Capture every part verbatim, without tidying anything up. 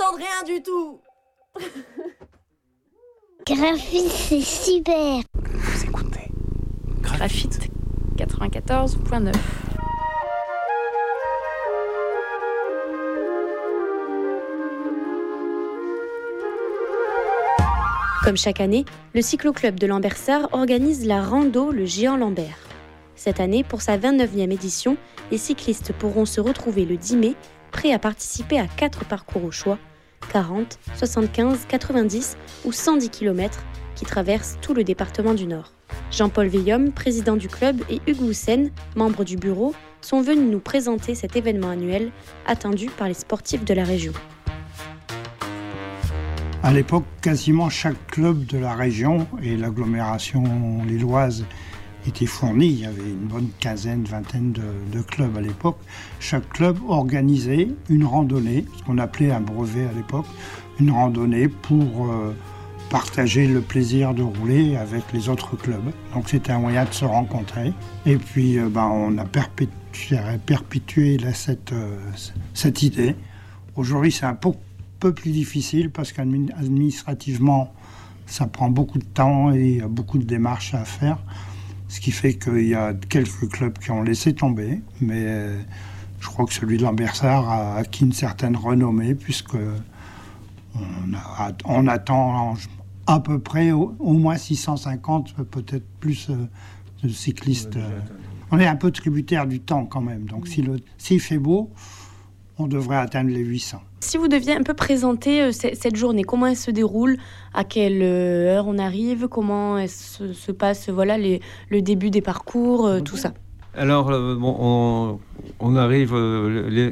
n'entendent rien du tout. Graphite, c'est super. Vous écoutez Graphite quatre-vingt-quatorze point neuf. Comme chaque année, le cyclo-club de Lambersart organise la Rando Le Géant Lambert. Cette année, pour sa vingt-neuvième édition, les cyclistes pourront se retrouver le dix mai, prêts à participer à quatre parcours au choix, quarante, soixante-quinze, quatre-vingt-dix ou cent dix kilomètres, qui traversent tout le département du Nord. Jean-Paul Veillaume, président du club, et Hugues Houssen, membre du bureau, sont venus nous présenter cet événement annuel attendu par les sportifs de la région. À l'époque, quasiment chaque club de la région et l'agglomération lilloise était fourni. Il y avait une bonne quinzaine, vingtaine de, de clubs à l'époque. Chaque club organisait une randonnée, ce qu'on appelait un brevet à l'époque, une randonnée pour euh, partager le plaisir de rouler avec les autres clubs. Donc c'était un moyen de se rencontrer. Et puis euh, ben, on a perpétué, perpétué là, cette, euh, cette idée. Aujourd'hui, c'est un peu peu plus difficile parce qu'administrativement, ça prend beaucoup de temps et il y a beaucoup de démarches à faire. Ce qui fait qu'il y a quelques clubs qui ont laissé tomber, mais euh, je crois que celui de Lambersart a acquis une certaine renommée puisque on, a, on attend à peu près au, au moins six cent cinquante, peut-être plus euh, de cyclistes. Euh. On est un peu tributaire du temps quand même, donc si le, s'il fait beau, on devrait atteindre les huit cents. Si vous deviez un peu présenter euh, c- cette journée, comment elle se déroule, à quelle heure on arrive, comment elle se, se passe, voilà, les, le début des parcours, euh, tout ça. Alors, euh, bon, on, on arrive euh, les,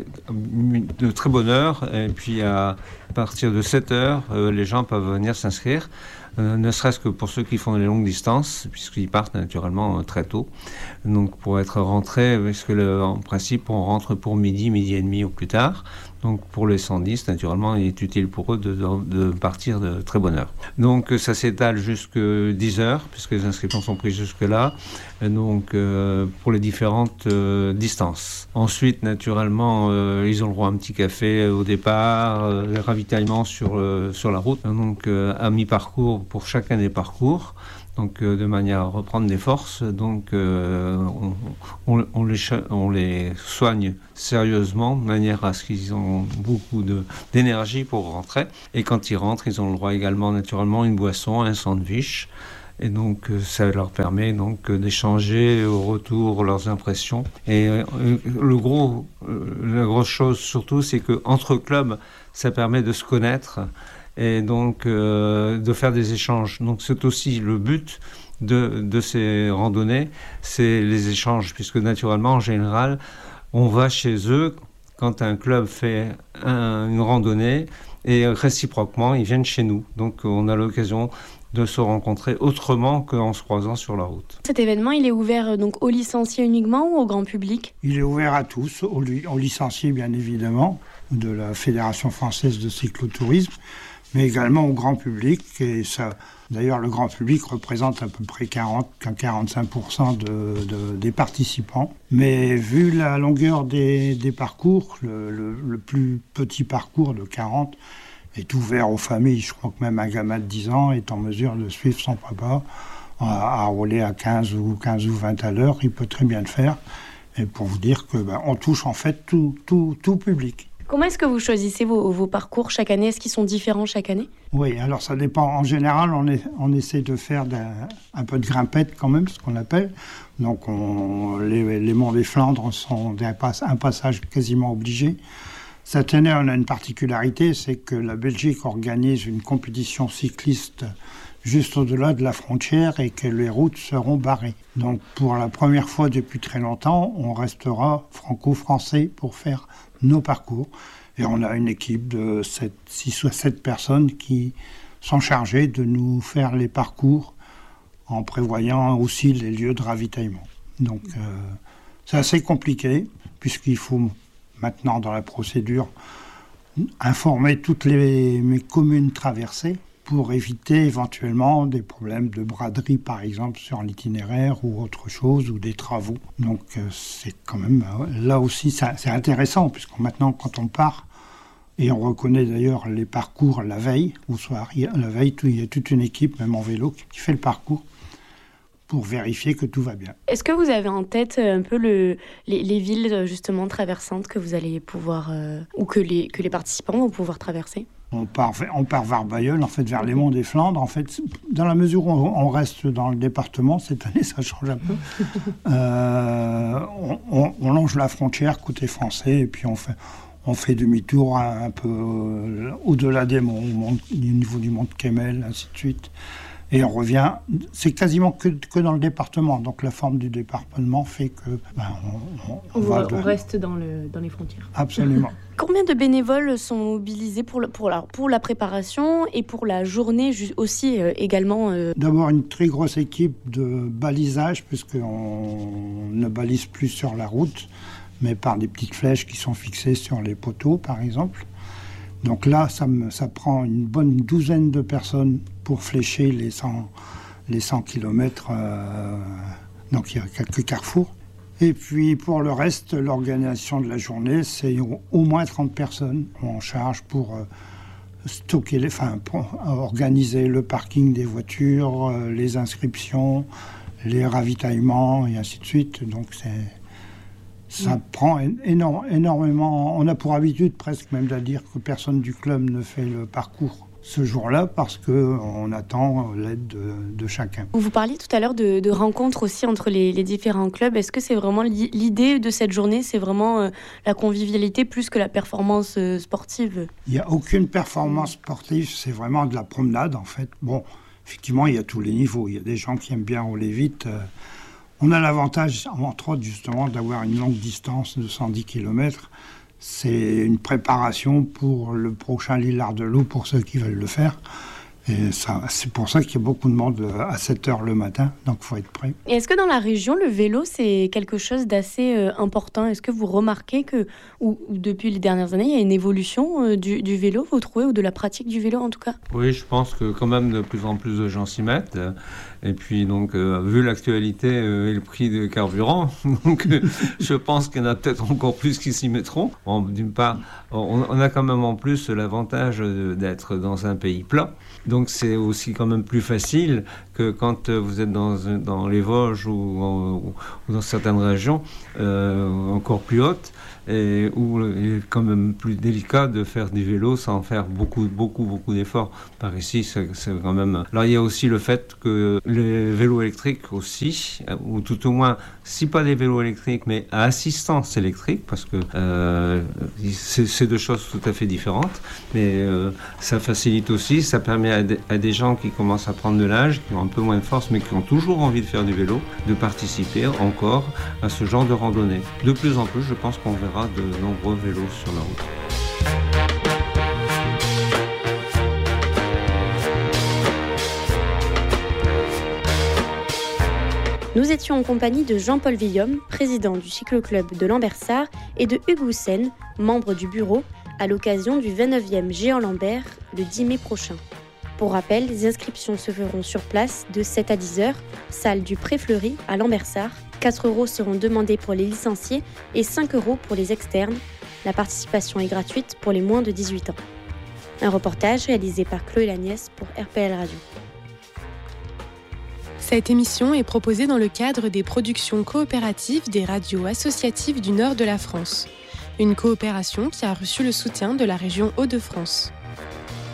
de très bonne heure, et puis à partir de sept heures, euh, les gens peuvent venir s'inscrire, euh, ne serait-ce que pour ceux qui font les longues distances, puisqu'ils partent naturellement euh, très tôt. Donc, pour être rentrés, parce que le, en principe, on rentre pour midi, midi et demi au plus tard. Donc pour les cent dix, naturellement, il est utile pour eux de, de, de partir de très bonne heure. Donc ça s'étale jusqu'à dix heures, puisque les inscriptions sont prises jusque-là, donc euh, pour les différentes euh, distances. Ensuite, naturellement, euh, ils ont le droit à un petit café au départ, euh, le ravitaillement sur, euh, sur la route, donc euh, à mi-parcours pour chacun des parcours. Donc euh, de manière à reprendre des forces, donc euh, on, on, on, les, on les soigne sérieusement, de manière à ce qu'ils ont beaucoup de, d'énergie pour rentrer. Et quand ils rentrent, ils ont le droit également naturellement à une boisson, un sandwich. Et donc euh, ça leur permet donc euh, d'échanger au retour leurs impressions. Et euh, le gros, euh, la grosse chose surtout, c'est qu'entre clubs, ça permet de se connaître et donc euh, de faire des échanges. Donc c'est aussi le but de, de ces randonnées, c'est les échanges, puisque naturellement, en général, on va chez eux quand un club fait un, une randonnée, et réciproquement, ils viennent chez nous. Donc on a l'occasion de se rencontrer autrement qu'en se croisant sur la route. Cet événement, il est ouvert donc aux licenciés uniquement ou au grand public ? Il est ouvert à tous, aux, aux licenciés bien évidemment, de la Fédération française de cyclotourisme, mais également au grand public. Et ça, d'ailleurs, le grand public représente à peu près quarante à quarante-cinq pour cent de, de, des participants. Mais vu la longueur des, des parcours, le, le, le plus petit parcours de quarante est ouvert aux familles. Je crois que même un gamin de dix ans est en mesure de suivre son papa à, à rouler à quinze ou vingt à l'heure. Il peut très bien le faire. Et pour vous dire que ben, on touche en fait tout, tout, tout public. Comment est-ce que vous choisissez vos, vos parcours chaque année ? Est-ce qu'ils sont différents chaque année ? Oui, alors ça dépend. En général, on, est, on essaie de faire d'un, un peu de grimpette quand même, ce qu'on appelle. Donc on, les, les monts des Flandres sont un, pass, un passage quasiment obligé. Cette année, on a une particularité, c'est que la Belgique organise une compétition cycliste juste au-delà de la frontière et que les routes seront barrées. Donc pour la première fois depuis très longtemps, on restera franco-français pour faire nos parcours. Et on a une équipe de six ou sept personnes qui sont chargées de nous faire les parcours en prévoyant aussi les lieux de ravitaillement. Donc euh, c'est assez compliqué puisqu'il faut maintenant dans la procédure informer toutes les, les communes traversées pour éviter éventuellement des problèmes de braderie, par exemple, sur l'itinéraire ou autre chose, ou des travaux. Donc euh, c'est quand même, euh, là aussi, ça, c'est intéressant, puisque maintenant, quand on part, Et on reconnaît d'ailleurs les parcours la veille, au soir. La veille, tout, il y a toute une équipe, même en vélo, qui fait le parcours pour vérifier que tout va bien. Est-ce que vous avez en tête un peu le, les, les villes justement traversantes que vous allez pouvoir, euh, ou que les, que les participants vont pouvoir traverser ? On part, on part vers Bailleul, en fait, vers les monts des Flandres. En fait, dans la mesure où on reste dans le département, cette année, ça change un peu. euh, on, on, on longe la frontière côté français, et puis on fait, on fait demi-tour un, un peu euh, au-delà des monts, au, monte, au niveau du mont de Kemmel, ainsi de suite. Et on revient, c'est quasiment que, que dans le département. Donc la forme du département fait que... Ben, on, on, on, va on reste dans, le, dans les frontières. Absolument. Combien de bénévoles sont mobilisés pour, le, pour, la, pour la préparation et pour la journée aussi euh, également euh... D'abord une très grosse équipe de balisage, puisqu'on ne balise plus sur la route, mais par des petites flèches qui sont fixées sur les poteaux, par exemple. Donc là, ça, me, ça prend une bonne douzaine de personnes pour flécher les cent, les cent kilomètres. Euh, donc il y a quelques carrefours. Et puis pour le reste, l'organisation de la journée, c'est au moins trente personnes en charge pour euh, stocker les, enfin, pour organiser le parking des voitures, euh, les inscriptions, les ravitaillements et ainsi de suite. Donc c'est... Ça prend énorme, énormément... On a pour habitude presque même de dire que personne du club ne fait le parcours ce jour-là parce qu'on attend l'aide de, de chacun. Vous parliez tout à l'heure de, de rencontres aussi entre les, les différents clubs. Est-ce que c'est vraiment l'idée de cette journée, c'est vraiment euh, la convivialité plus que la performance euh, sportive ? Il n'y a aucune performance sportive, c'est vraiment de la promenade en fait. Bon, effectivement, il y a tous les niveaux. Il y a des gens qui aiment bien rouler vite... Euh, On a l'avantage, entre autres, justement, d'avoir une longue distance de cent dix kilomètres. C'est une préparation pour le prochain Lillard-de-Loup, pour ceux qui veulent le faire. Et ça, c'est pour ça qu'il y a beaucoup de monde à sept heures le matin, donc il faut être prêt. Et est-ce que dans la région, le vélo, c'est quelque chose d'assez euh, important ? Est-ce que vous remarquez que, ou, ou depuis les dernières années, il y a une évolution euh, du, du vélo, vous trouvez, ou de la pratique du vélo en tout cas ? Oui, je pense que quand même de plus en plus de gens s'y mettent. Et puis donc, euh, vu l'actualité euh, et le prix des carburants, donc euh, je pense qu'il y en a peut-être encore plus qui s'y mettront. Bon, d'une part, on, on a quand même en plus l'avantage d'être dans un pays plat. Donc c'est aussi quand même plus facile que quand vous êtes dans, dans les Vosges ou, ou, ou dans certaines régions euh, encore plus hautes, et où il est quand même plus délicat de faire du vélo sans faire beaucoup, beaucoup, beaucoup d'efforts. Par ici, c'est, c'est quand même... Alors, il y a aussi le fait que les vélos électriques aussi, ou tout au moins, si pas des vélos électriques, mais à assistance électrique, parce que euh, c'est, c'est deux choses tout à fait différentes, mais euh, ça facilite aussi, ça permet à, de, à des gens qui commencent à prendre de l'âge, qui ont un peu moins de force, mais qui ont toujours envie de faire du vélo, de participer encore à ce genre de randonnée. De plus en plus, je pense qu'on verra de nombreux vélos sur la route. Nous étions en compagnie de Jean-Paul Villaume, président du cyclo-club de Lambersart, et de Hugues Houssen, membre du bureau, à l'occasion du vingt-neuvième Géant Lambert le dix mai prochain. Pour rappel, les inscriptions se feront sur place de sept à dix heures, salle du Pré-Fleury à Lambersart. quatre euros seront demandés pour les licenciés et cinq euros pour les externes. La participation est gratuite pour les moins de dix-huit ans. Un reportage réalisé par Chloé Lagnès pour R P L Radio. Cette émission est proposée dans le cadre des productions coopératives des radios associatives du nord de la France. Une coopération qui a reçu le soutien de la région Hauts-de-France.